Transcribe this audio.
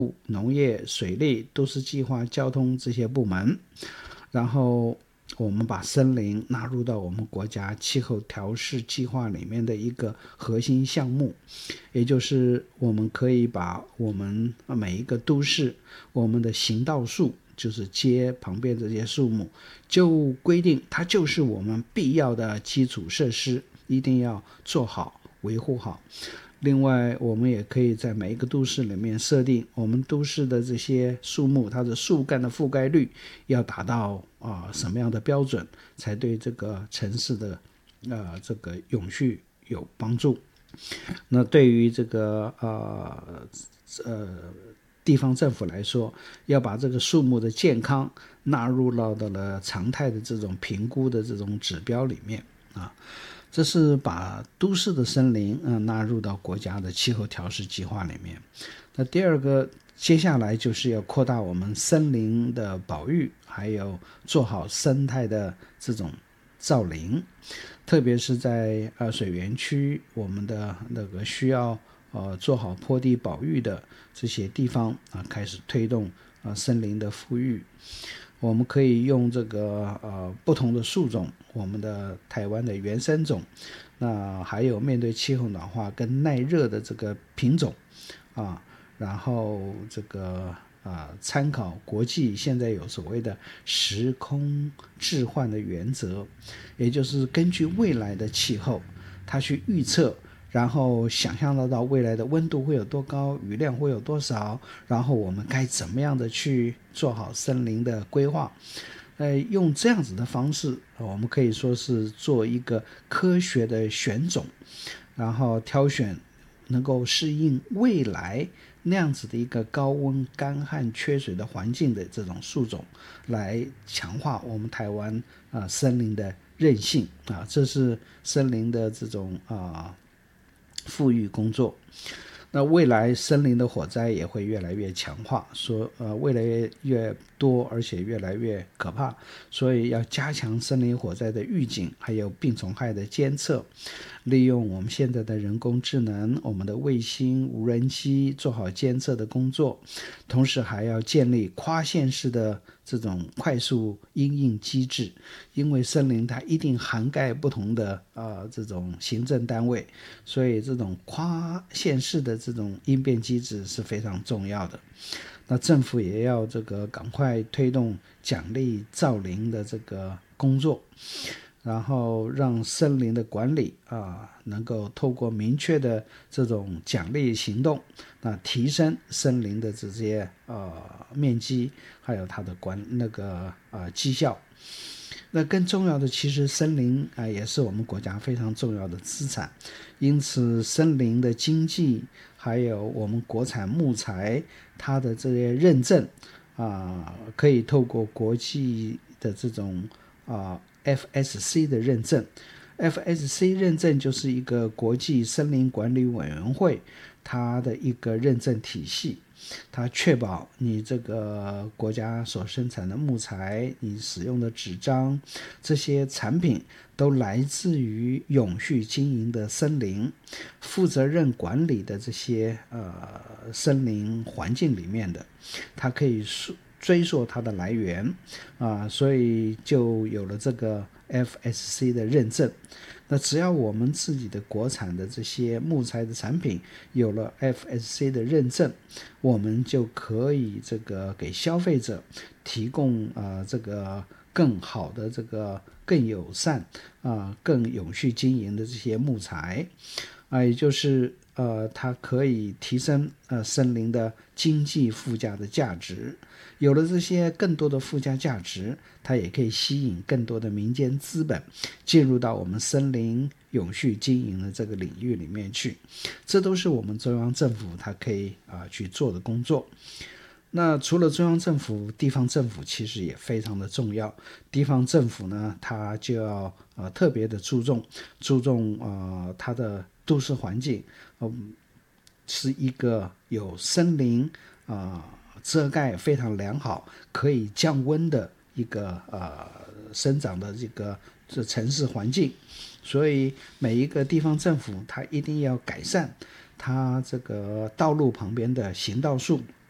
农业、水利、都市计划、交通这些部门，然后我们把森林纳入到我们国家气候调试计划里面的一个核心项目，也就是我们可以把我们每一个都市我们的行道树，就是街旁边这些树木，就规定它就是我们必要的基础设施，一定要做好维护好。另外我们也可以在每一个都市里面设定我们都市的这些树木，它的树干的覆盖率要达到什么样的标准，才对这个城市的这个永续有帮助。那对于这个地方政府来说，要把这个树木的健康纳入到了常态的这种评估的这种指标里面啊。这是把都市的森林纳入到国家的气候调试计划里面。那第二个，接下来就是要扩大我们森林的保育，还有做好生态的这种造林，特别是在水源区，我们的那个需要做好坡地保育的这些地方开始推动森林的复育。我们可以用这个不同的树种，我们的台湾的原生种，那还有面对气候暖化跟耐热的这个品种然后这个参考国际现在有所谓的时空置换的原则，也就是根据未来的气候，它去预测，然后想象得到未来的温度会有多高，雨量会有多少，然后我们该怎么样的去做好森林的规划。用这样子的方式，我们可以说是做一个科学的选种，然后挑选能够适应未来那样子的一个高温、干旱、缺水的环境的这种树种，来强化我们台湾森林的韧性这是森林的这种富裕工作。那未来森林的火灾也会越来越强化，未来越多，而且越来越可怕，所以要加强森林火灾的预警，还有病虫害的监测，利用我们现在的人工智能，我们的卫星、无人机做好监测的工作，同时还要建立跨县市的这种快速因应机制，因为森林它一定涵盖不同的这种行政单位，所以这种跨县市的这种应变机制是非常重要的。那政府也要这个赶快推动奖励造林的这个工作，然后让森林的管理能够透过明确的这种奖励行动，提升森林的这些面积，还有它的绩效。那更重要的，其实森林也是我们国家非常重要的资产，因此森林的经济还有我们国产木材它的这些认证可以透过国际的这种FSC 的认证。FSC 认证就是一个国际森林管理委员会它的一个认证体系，它确保你这个国家所生产的木材，你使用的纸张，这些产品都来自于永续经营的森林，负责任管理的这些森林环境里面的，它可以追溯它的来源所以就有了这个 FSC 的认证。那只要我们自己的国产的这些木材的产品有了 FSC 的认证，我们就可以这个给消费者提供这个更好的这个更友善更永续经营的这些木材也就是它可以提升森林的经济附加的价值。有了这些更多的附加价值，它也可以吸引更多的民间资本进入到我们森林永续经营的这个领域里面去。这都是我们中央政府它可以去做的工作。那除了中央政府，地方政府其实也非常的重要。地方政府呢，它就要特别的注重它的都市环境是一个有森林遮盖非常良好，可以降温的一个生长的这城市环境。所以每一个地方政府它一定要改善它这个道路旁边的行道树，